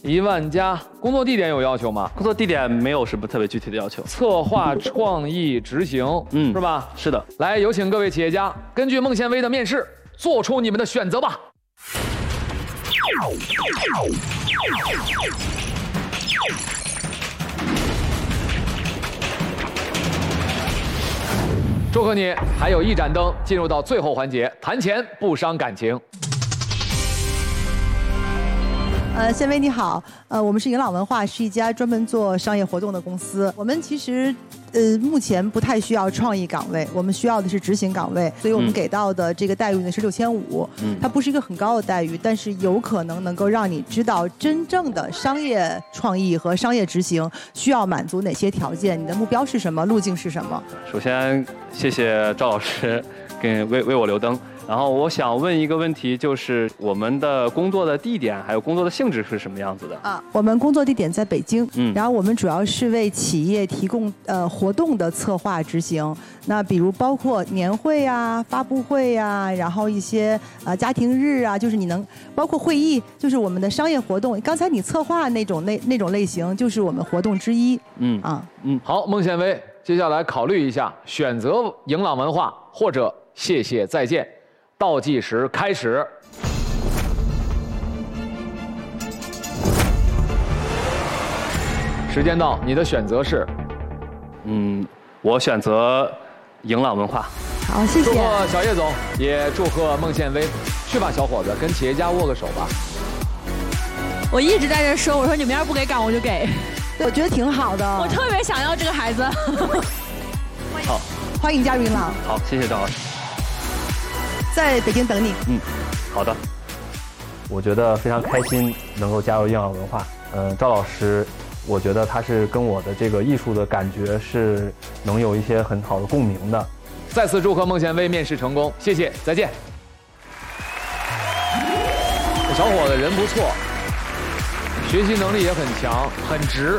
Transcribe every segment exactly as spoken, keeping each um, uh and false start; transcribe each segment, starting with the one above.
一万加。工作地点有要求吗？ 工作地点没有什么特别具体的要求。 策划、创意、执行，嗯，是吧？ 是的。 来，有请各位企业家根据孟宪威的面试做出你们的选择吧。祝贺你，还有一盏灯，进入到最后环节，谈钱不伤感情。 呃，宪威你好，呃，我们是迎朗文化，是一家专门做商业活动的公司。我们其实，呃，目前不太需要创意岗位，我们需要的是执行岗位，所以我们给到的这个待遇呢是六千五，它不是一个很高的待遇，但是有可能能够让你知道真正的商业创意和商业执行需要满足哪些条件，你的目标是什么，路径是什么。 首先，谢谢赵老师给为为我留灯。然后我想问一个问题，就是我们的工作的地点还有工作的性质是什么样子的？ 啊，我们工作地点在北京， 嗯， 然后我们主要是为企业提供呃活动的策划执行。那比如包括年会啊、发布会啊，然后一些呃家庭日啊，就是你能包括会议，就是我们的商业活动。刚才你策划那种那那种类型，就是我们活动之一。 嗯啊， 嗯，好，孟宪威，接下来考虑一下，选择迎朗文化或者谢谢再见。倒计时开始。时间到，你的选择是？ 嗯，我选择迎朗文化。 好，谢谢。 祝贺小叶总，也祝贺孟宪威。去吧，小伙子，跟企业家握个手吧。 我一直在这说，我说你们要是不给岗，我就给。 我觉得挺好的。 我特别想要这个孩子。 好， 欢迎加入迎朗。 好，谢谢赵老师。 在北京等你。 嗯，好的。我觉得非常开心能够加入迎朗文化。嗯、呃，赵老师，我觉得他是跟我的这个艺术的感觉是能有一些很好的共鸣的。 再次祝贺孟宪威面试成功，谢谢，再见。这小伙子人不错，学习能力也很强，很直。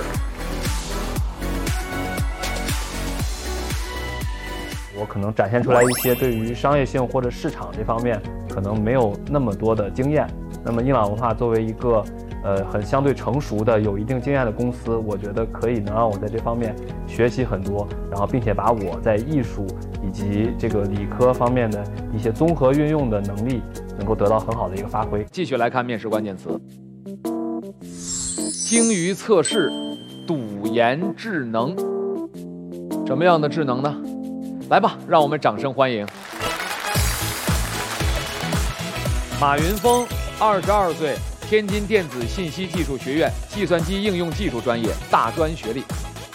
我可能展现出来一些对于商业性或者市场这方面可能没有那么多的经验。那么迎朗文化作为一个呃很相对成熟的有一定经验的公司，我觉得可以能让我在这方面学习很多，然后并且把我在艺术以及这个理科方面的一些综合运用的能力能够得到很好的一个发挥。 继续来看面试关键词：精于测试，笃言智能。什么样的智能呢？来吧，让我们掌声欢迎马云峰，二十二岁，天津电子信息技术学院计算机应用技术专业大专学历。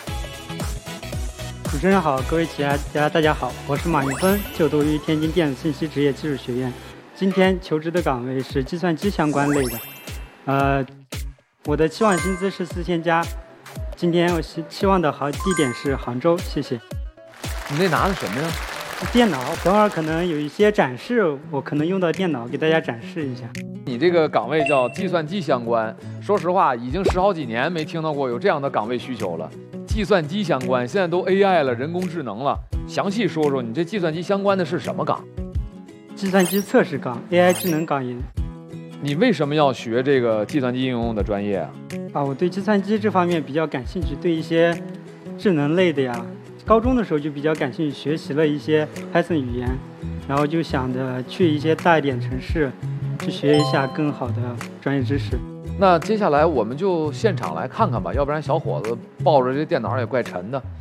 主持人好，各位企业家大家好，我是马云峰，就读于天津电子信息职业技术学院，今天求职的岗位是计算机相关类的，呃，我的期望薪资是四千加，今天我期期望的好地点是杭州，谢谢。 你那拿的什么呀？ 电脑，等会儿可能有一些展示，我可能用到电脑给大家展示一下。 你这个岗位叫计算机相关，说实话，已经十好几年没听到过有这样的岗位需求了。计算机相关，现在都 A I 了，人工智能了，详细说说你这计算机相关的是什么岗？ 计算机测试岗 ，A I 智能岗也。 你为什么要学这个计算机应用的专业啊？ 啊，我对计算机这方面比较感兴趣，对一些智能类的呀。高中的时候就比较感兴趣，学习了一些 Python 语言，然后就想着去一些大一点城市，去学一下更好的专业知识。 那接下来我们就现场来看看吧，要不然小伙子抱着这电脑也怪沉的。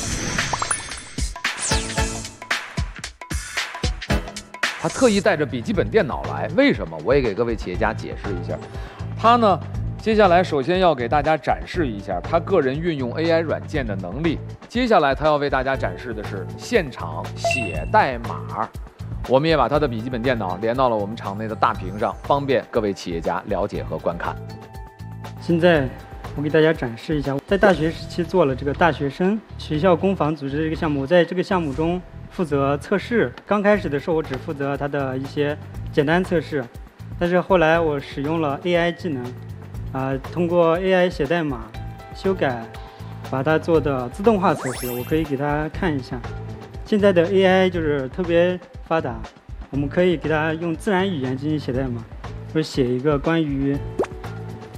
他特意带着笔记本电脑来，为什么？我也给各位企业家解释一下。他呢，接下来首先要给大家展示一下他个人运用 A I 软件的能力。接下来他要为大家展示的是现场写代码。我们也把他的笔记本电脑连到了我们场内的大屏上，方便各位企业家了解和观看。 现在我给大家展示一下，在大学时期做了这个大学生学校工坊组织的这个项目，我在这个项目中负责测试。刚开始的时候我只负责它的一些简单测试，但是后来我使用了 A I 技能，啊、呃，通过 A I 写代码修改，把它做的自动化测试。我可以给大家看一下，现在的 A I 就是特别发达，我们可以给它用自然语言进行写代码，就是写一个关于